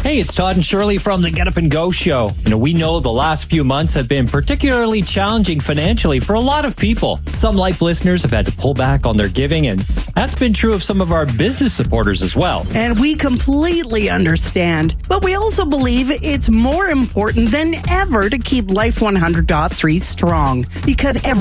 Hey, it's Todd and Shirley from the Get Up and Go show. We know the last few months have been particularly challenging financially for a lot of people. Some Life listeners have had to pull back on their giving, and that's been true of some of our business supporters as well. And we completely understand, but we also believe it's more important than ever to keep Life 100.3 strong, because every